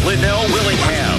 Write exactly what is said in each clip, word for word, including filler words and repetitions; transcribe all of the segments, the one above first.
Linnell Willingham.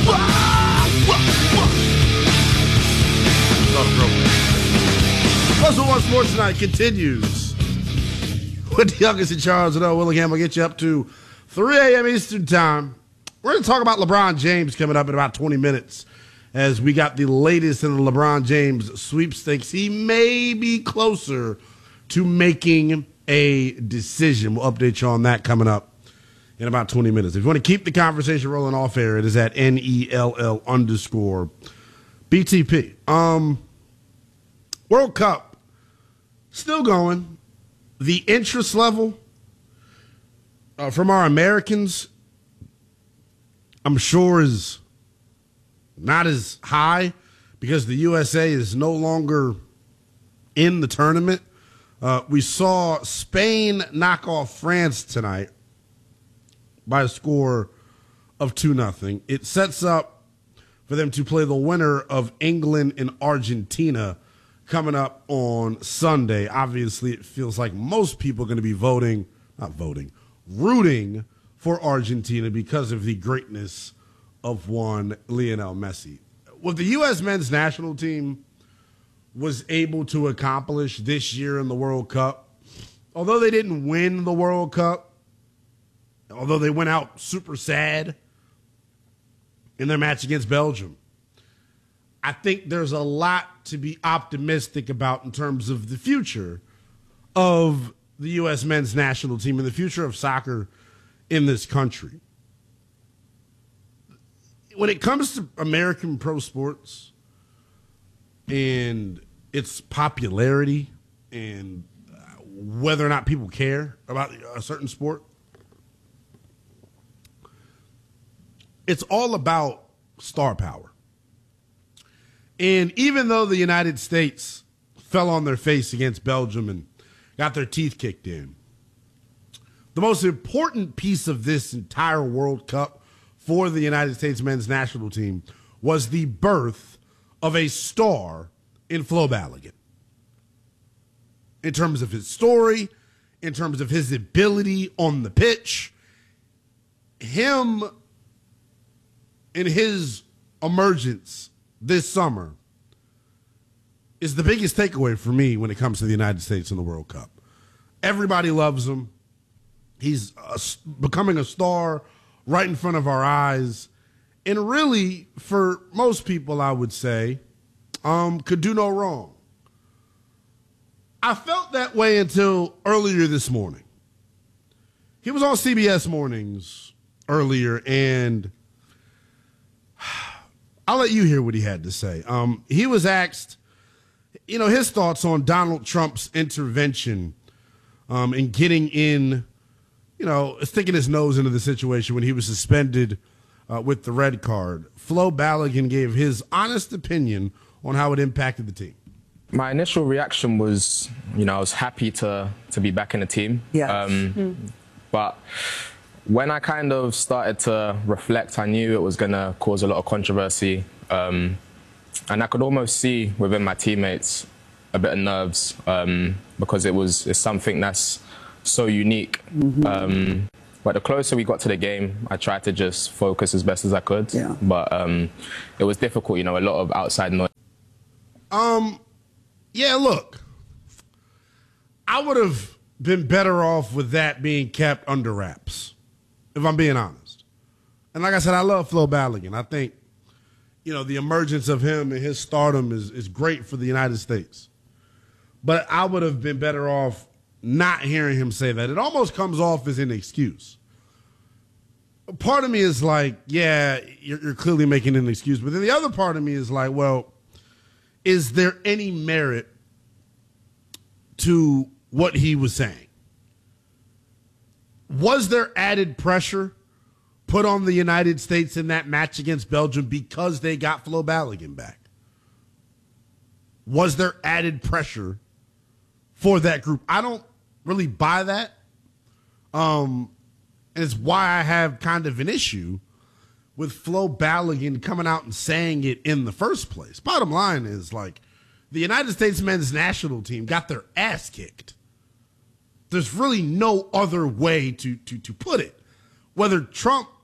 Russell One Sports Tonight continues with the youngest in Charles and Linnell Willingham. Will get you up to three a.m. Eastern Time. We're going to talk about LeBron James coming up in about twenty minutes as we got the latest in the LeBron James sweepstakes. He may be closer to making a decision. We'll update you on that coming up in about twenty minutes. If you want to keep the conversation rolling off air, it is at N E L L underscore B T P. Um, World Cup, still going. The interest level uh, from our Americans, I'm sure, is not as high because the U S A is no longer in the tournament. Uh, we saw Spain knock off France tonight by a score of two nothing. It sets up for them to play the winner of England and Argentina coming up on Sunday. Obviously, it feels like most people are going to be voting, not voting, rooting for Argentina because of the greatness of one Lionel Messi. What the U S men's national team was able to accomplish this year in the World Cup, although they didn't win the World Cup, although they went out super sad in their match against Belgium, I think there's a lot to be optimistic about in terms of the future of the U S men's national team and the future of soccer in this country. When it comes to American pro sports and its popularity and whether or not people care about a certain sport, it's all about star power. And even though the United States fell on their face against Belgium and got their teeth kicked in, the most important piece of this entire World Cup for the United States men's national team was the birth of a star in Flo Balogun. In terms of his story, in terms of his ability on the pitch, him and his emergence this summer is the biggest takeaway for me when it comes to the United States in the World Cup. Everybody loves him. He's a, becoming a star right in front of our eyes. And really, for most people, I would say, um, could do no wrong. I felt that way until earlier this morning. He was on C B S Mornings earlier, and I'll let you hear what he had to say. Um, he was asked, you know, his thoughts on Donald Trump's intervention um, in getting in, you know, sticking his nose into the situation when he was suspended uh, with the red card. Flo Balogun gave his honest opinion on how it impacted the team. My initial reaction was, you know, I was happy to to be back in the team. Yeah. Um, mm. But when I kind of started to reflect, I knew it was going to cause a lot of controversy. Um, and I could almost see within my teammates a bit of nerves um, because it was it's something that's so unique. Mm-hmm. Um, but the closer we got to the game, I tried to just focus as best as I could. Yeah. But um, it was difficult, you know, a lot of outside noise. Um, yeah, look, I would have been better off with that being kept under wraps, if I'm being honest. And like I said, I love Flo Balogun. I think, you know, the emergence of him and his stardom is, is great for the United States. But I would have been better off not hearing him say that. It almost comes off as an excuse. Part of me is like, yeah, you're, you're clearly making an excuse. But then the other part of me is like, well, is there any merit to what he was saying? Was there added pressure put on the United States in that match against Belgium because they got Flo Balogun back? Was there added pressure for that group? I don't really buy that. Um, and it's why I have kind of an issue with Flo Balogun coming out and saying it in the first place. Bottom line is, like, the United States men's national team got their ass kicked. There's really no other way to, to, to put it. Whether Trump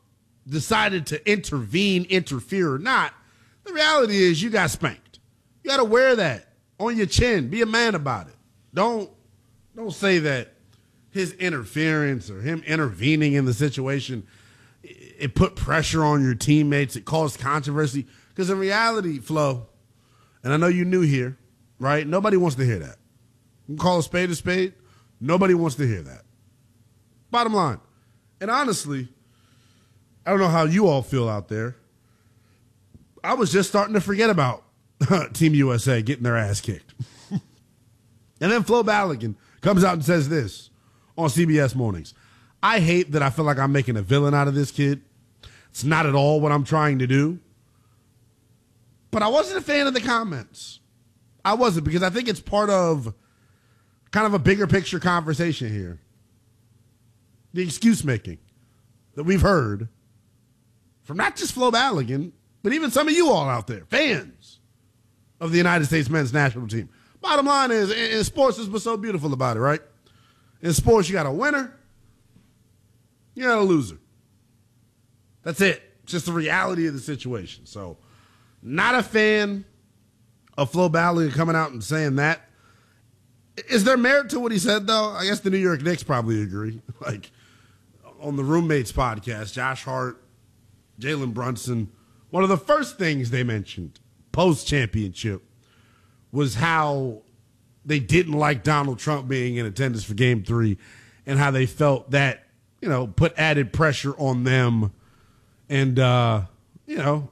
decided to intervene, interfere or not, the reality is you got spanked. You got to wear that on your chin. Be a man about it. Don't don't say that his interference or him intervening in the situation, it put pressure on your teammates. It caused controversy. Because in reality, Flo, and I know you're new here, right? Nobody wants to hear that. You can call a spade a spade. Nobody wants to hear that. Bottom line. And honestly, I don't know how you all feel out there. I was just starting to forget about Team U S A getting their ass kicked. And then Flo Balogun comes out and says this on C B S Mornings. I hate that I feel like I'm making a villain out of this kid. It's not at all what I'm trying to do. But I wasn't a fan of the comments. I wasn't, because I think it's part of kind of a bigger picture conversation here. The excuse making that we've heard from not just Flo Balogun, but even some of you all out there, fans of the United States men's national team. Bottom line is, in, in sports, is what's so beautiful about it, right? In sports, you got a winner, you got a loser. That's it. It's just the reality of the situation. So, not a fan of Flo Balogun coming out and saying that. Is there merit to what he said, though? I guess the New York Knicks probably agree. Like, on the Roommates podcast, Josh Hart, Jalen Brunson, one of the first things they mentioned post-championship was how they didn't like Donald Trump being in attendance for Game three and how they felt that, you know, put added pressure on them and, uh, you know,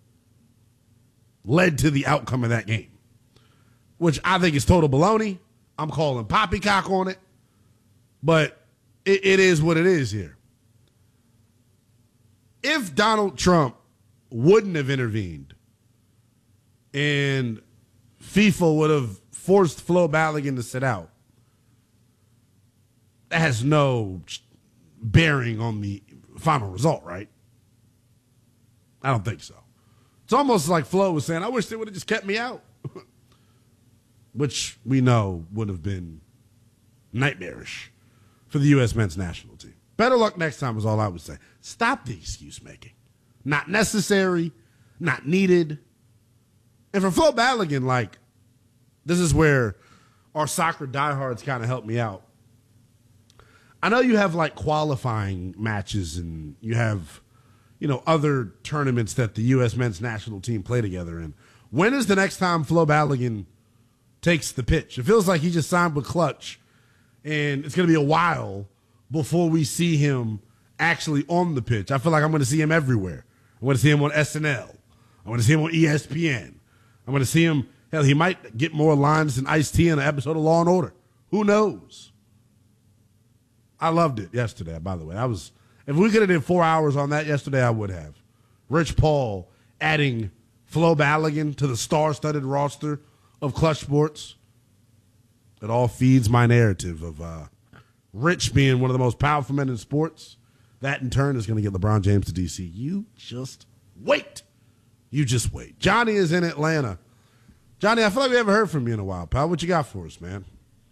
led to the outcome of that game, which I think is total baloney. I'm calling poppycock on it, but it, it is what it is here. If Donald Trump wouldn't have intervened and FIFA would have forced Flo Balogun to sit out, that has no bearing on the final result, right? I don't think so. It's almost like Flo was saying, I wish they would have just kept me out, which we know would have been nightmarish for the U S men's national team. Better luck next time is all I would say. Stop the excuse making. Not necessary, not needed. And for Flo Balogun, like, this is where our soccer diehards kind of help me out. I know you have, like, qualifying matches and you have, you know, other tournaments that the U S men's national team play together in. When is the next time Flo Balogun takes the pitch? It feels like he just signed with Clutch, and it's going to be a while before we see him actually on the pitch. I feel like I'm going to see him everywhere. I'm going to see him on S N L. I'm going to see him on E S P N. I'm going to see him. Hell, he might get more lines than Ice-T in an episode of Law and Order. Who knows? I loved it yesterday, by the way. I was, if we could have did four hours on that yesterday, I would have. Rich Paul adding Flo Balogun to the star-studded roster of Clutch Sports. It all feeds my narrative of uh, Rich being one of the most powerful men in sports. That, in turn, is going to get LeBron James to D C. You just wait. You just wait. Johnny is in Atlanta. Johnny, I feel like we haven't heard from you in a while, pal. What you got for us, man?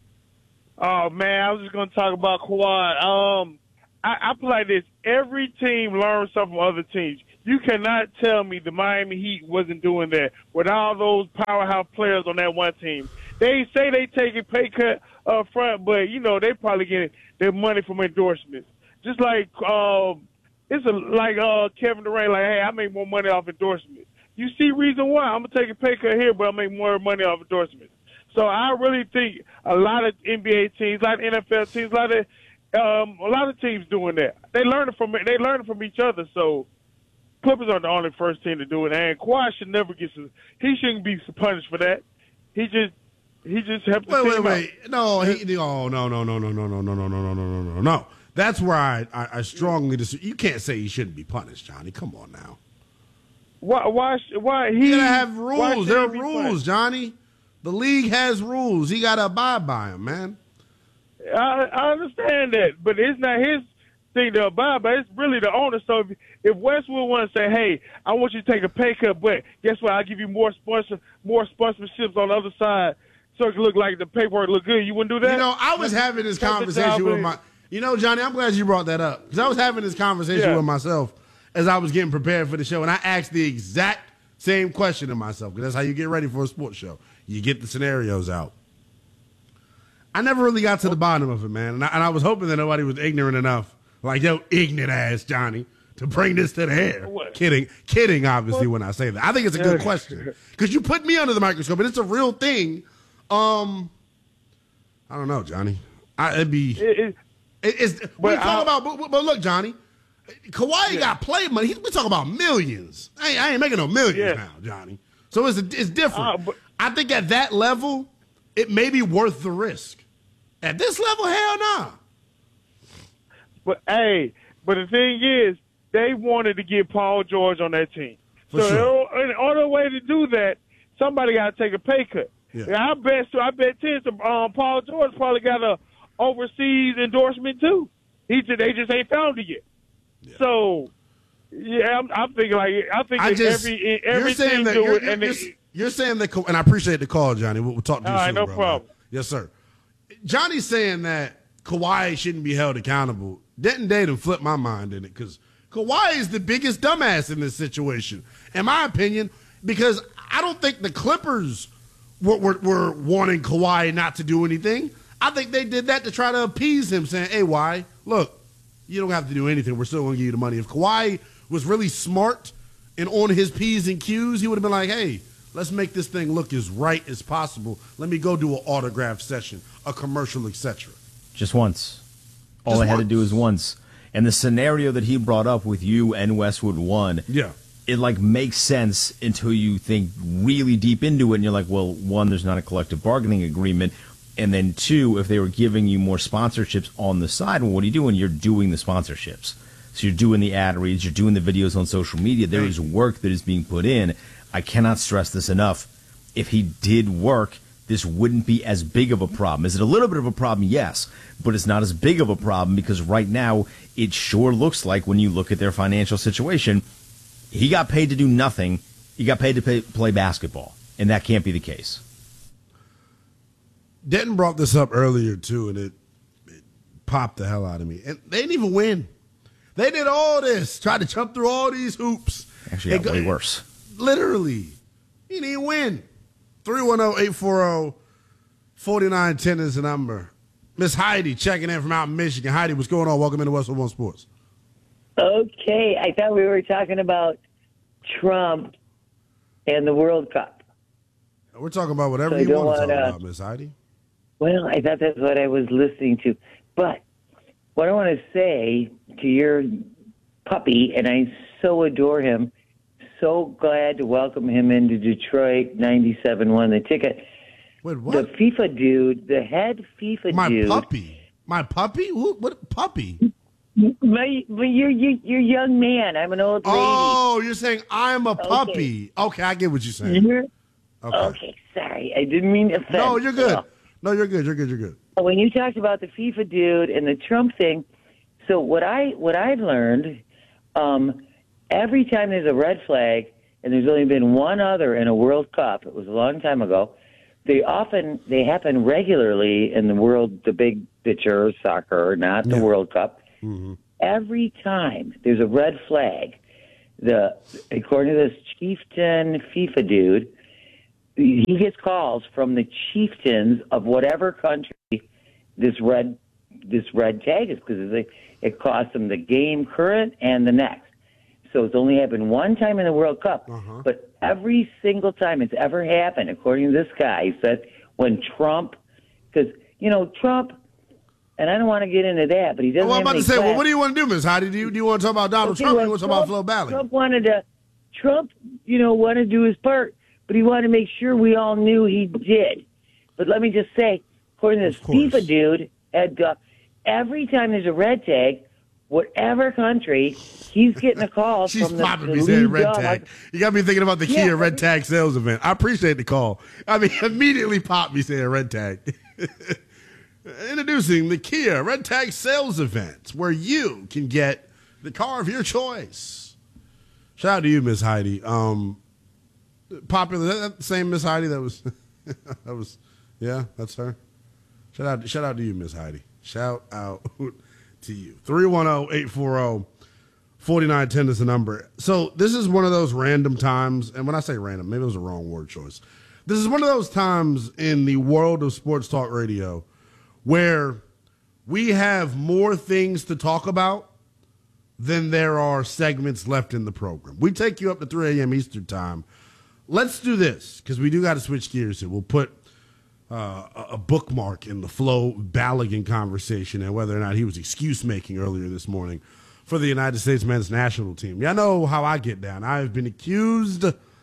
Oh, man, I was just going to talk about Kawhi. Um, I, I play like this. Every team learns something from other teams. You cannot tell me the Miami Heat wasn't doing that with all those powerhouse players on that one team. They say they take a pay cut up front, but, you know, they probably get their money from endorsements. Just like um, it's a, like uh, Kevin Durant, like, hey, I make more money off endorsements. You see reason why. I'm going to take a pay cut here, but I make more money off endorsements. So I really think a lot of N B A teams, a lot of N F L teams, a lot of um, a lot of teams doing that. They learn from they learn from each other. So Clippers aren't the only first team to do it, and Kawhi should never get some, he shouldn't be punished for that. He just he just helped the wait, team wait, wait. out. No, he, oh, no, no, no, no, no, no, no, no, no, no, no, no, no. That's where I, I, I strongly disagree. You can't say he shouldn't be punished, Johnny. Come on now. Why? Why? Why he? You gotta have rules. There are he rules, punished? Johnny. The league has rules. He gotta abide by them, man. I, I understand that, but it's not his thing to abide by. It's really the owner. So if, if Westwood want to say, "Hey, I want you to take a pay cut, but guess what? I'll give you more sponsor, more sponsorships on the other side, so it can look like the paperwork look good," you wouldn't do that? You know, I was having this That's the conversation job with of- my. You know, Johnny, I'm glad you brought that up because I was having this conversation Yeah. with myself, as I was getting prepared for the show, and I asked the exact same question to myself, because that's how you get ready for a sports show. You get the scenarios out. I never really got to the bottom of it, man, and I, and I was hoping that nobody was ignorant enough, like, yo, ignorant ass Johnny, to bring this to the air. What? Kidding, kidding, obviously, when I say that. I think it's a good question, because you put me under the microscope, and it's a real thing. Um, I don't know, Johnny. I, it'd be... It, it, it's, we talk about, but, but look, Johnny, Kawhi yeah. got play money. We talk about millions. I ain't, I ain't making no millions yeah. now, Johnny. So it's, a, it's different. Uh, but, I think at that level, it may be worth the risk. At this level, hell nah. But, hey, but the thing is, they wanted to get Paul George on that team. For so sure. in order way to do that, somebody got to take a pay cut. Yeah. I bet so. I bet ten. Um, Paul George probably got a overseas endorsement too. He just, they just ain't found it yet. Yeah. So, yeah, I'm, I'm thinking like I think I that just, every every you're saying team that do you're, it, you're, and you're, they, you're saying that, and I appreciate the call, Johnny. We'll, we'll talk to you all soon, right, no bro, problem. man. Yes, sir. Johnny's saying that Kawhi shouldn't be held accountable. Denton Tatum flipped my mind in it, because Kawhi is the biggest dumbass in this situation, in my opinion, because I don't think the Clippers were, were, were wanting Kawhi not to do anything. I think they did that to try to appease him, saying, hey, why? Look, you don't have to do anything. We're still going to give you the money. If Kawhi was really smart and on his P's and Q's, he would have been like, hey, let's make this thing look as right as possible. Let me go do an autograph session, a commercial, et cetera. Just once. All Just I had once. to do is once. And the scenario that he brought up with you and Westwood One, Yeah. it like makes sense until you think really deep into it, and you're like, well, one, there's not a collective bargaining agreement, and then two, if they were giving you more sponsorships on the side, well, what are you doing? You're doing the sponsorships. So you're doing the ad reads, you're doing the videos on social media. There is work that is being put in. I cannot stress this enough. If he did work, this wouldn't be as big of a problem. Is it a little bit of a problem? Yes, but it's not as big of a problem, because right now it sure looks like, when you look at their financial situation, he got paid to do nothing. He got paid to pay, play basketball, and that can't be the case. Denton brought this up earlier, too, and it, it popped the hell out of me. And they didn't even win. They did all this, tried to jump through all these hoops. Actually, got way worse. Literally. He didn't even win. three one zero, eight four zero, four nine one zero is the number. Miss Heidi checking in from out in Michigan. Heidi, what's going on? Welcome into Westwood One Sports. Okay, I thought we were talking about Trump and the World Cup. We're talking about whatever So you don't want to talk wanna- about, Miss Heidi. Well, I thought that's what I was listening to. But what I want to say to your puppy, and I so adore him, so glad to welcome him into Detroit, ninety-seven won the ticket. Wait, The what? FIFA dude, the head FIFA My dude. puppy. My puppy? Who, what puppy? My, my, you're, you're, you're young man. I'm an old lady. Oh, you're saying I'm a puppy. Okay, I get what you're saying. You're- Okay. okay, sorry. I didn't mean to offend. No, you're good. So, No, you're good. You're good. You're good. when you talked about the FIFA dude and the Trump thing, so what I what I've learned, um, every time there's a red flag, and there's only been one other in a World Cup, it was a long time ago. They often they happen regularly in the world, the big picture, soccer, not the Yeah. World Cup. Mm-hmm. Every time there's a red flag, the according to this chieftain FIFA dude, he gets calls from the chieftains of whatever country this red this red tag is, because it, it costs them the game current and the next. So it's only happened one time in the World Cup, Uh-huh. but every single time it's ever happened, according to this guy, he said when Trump, because you know Trump, and I don't want to get into that, but he doesn't. Well, I'm have about to any say, well, class. what do you want to do, Miss Heidi? Do you, do you want to talk about Donald Okay, Trump or well, do you want to talk about Flo Bally? Trump wanted to, Trump, you know, wanted to do his part, but he wanted to make sure we all knew he did. But let me just say, according to this Of course. FIFA dude, Ed, uh, every time there's a red tag, whatever country, he's getting a call She's from the, popping the me saying lead red dog. tag. You got me thinking about the Yeah, Kia but- red tag sales event. I appreciate the call. I mean, immediately popped me saying red tag. Introducing the Kia red tag sales event, where you can get the car of your choice. Shout out to you, Miss Heidi. Um, popular, that, that the same Miss Heidi that was, that was, yeah, that's her. Shout out, shout out to you, Miss Heidi. Shout out to you. three one zero, eight four zero, forty-nine ten is the number. So this is one of those random times, and when I say random, maybe it was a wrong word choice. This is one of those times in the world of sports talk radio where we have more things to talk about than there are segments left in the program. We take you up to three a.m. Eastern time. Let's do this, because we do got to switch gears here. We'll put uh, a bookmark in the Flo Balogun conversation and whether or not he was excuse-making earlier this morning for the United States men's national team. Y'all know how I get down. I have been accused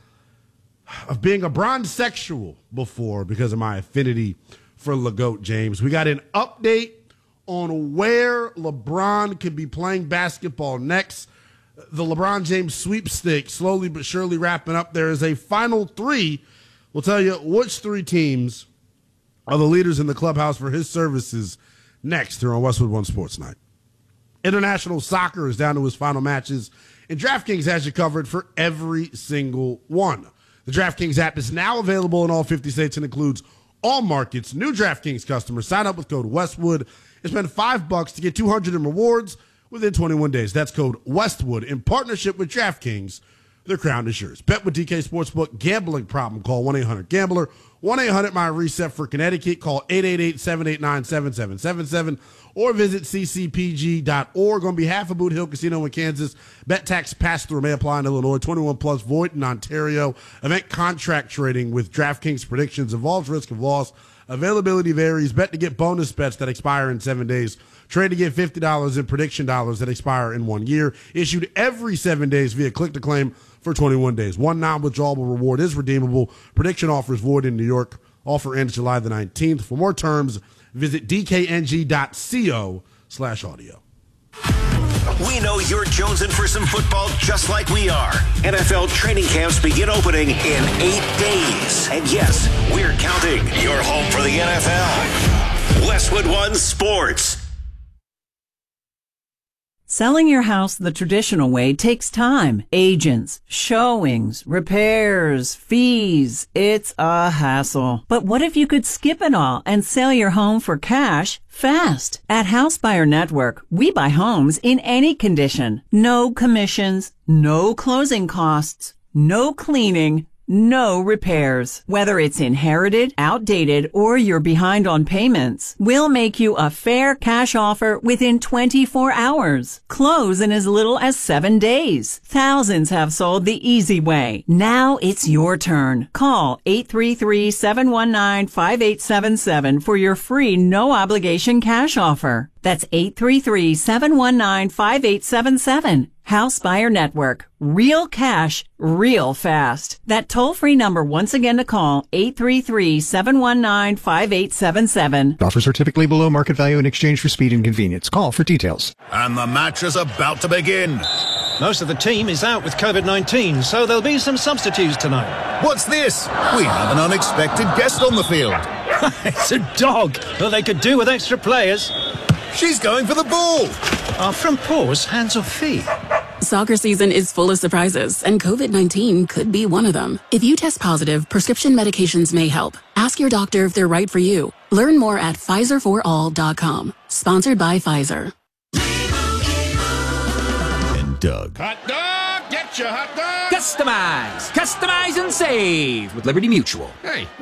of being a bronze-sexual before because of my affinity for LeGoat James. We got an update on where LeBron could be playing basketball next. The LeBron James sweepstakes slowly but surely wrapping up. There is a final three. We'll tell you which three teams are the leaders in the clubhouse for his services next here on Westwood One Sports Night. International soccer is down to its final matches, and DraftKings has you covered for every single one. The DraftKings app is now available in all fifty states and includes all markets. New DraftKings customers sign up with code Westwood and spend five bucks to get two hundred in rewards within twenty-one days. That's code Westwood in partnership with DraftKings. Their crown is yours. Bet with D K Sportsbook. Gambling problem? Call one eight hundred gambler. one eight hundred my reset for Connecticut. Call eight eight eight, seven eight nine, seven seven seven seven or visit c c p g dot org. On behalf of Boot Hill Casino in Kansas, bet tax pass-through may apply in Illinois. twenty-one plus void in Ontario. Event contract trading with DraftKings predictions involves risk of loss. Availability varies. Bet to get bonus bets that expire in seven days. Trade to get fifty dollars in prediction dollars that expire in one year. Issued every seven days via click-to-claim for twenty-one days. One non-withdrawable reward is redeemable. Prediction offers void in New York. Offer ends July the nineteenth. For more terms, visit d k n g dot co slash audio. We know you're jonesing for some football just like we are. N F L training camps begin opening in eight days. And yes, we're counting. You're home for the N F L. Westwood One Sports. Selling your house the traditional way takes time. Agents, showings, repairs, fees. It's a hassle. But what if you could skip it all and sell your home for cash fast? At House Buyer Network, we buy homes in any condition. No commissions, no closing costs, no cleaning, no repairs. Whether it's inherited, outdated, or you're behind on payments, we'll make you a fair cash offer within twenty-four hours. Close in as little as seven days. Thousands have sold the easy way. Now it's your turn. Call eight three three, seven one nine, five eight seven seven for your free no-obligation cash offer. That's eight three three, seven one nine, five eight seven seven. House Buyer Network. Real cash, real fast. That toll-free number once again to call, eight three three, seven one nine, five eight seven seven. Offers are typically below market value in exchange for speed and convenience. Call for details. And the match is about to begin. Most of the team is out with covid nineteen, so there'll be some substitutes tonight. What's this? We have an unexpected guest on the field. It's a dog. Well, they could do with extra players. She's going for the ball. Are front paws hands or feet? Soccer season is full of surprises, and covid nineteen could be one of them. If you test positive, prescription medications may help. Ask your doctor if they're right for you. Learn more at Pfizer for all dot com. Sponsored by Pfizer. And Doug. Hot dog! Get your hot dog! Customize! Customize and save with Liberty Mutual. Hey.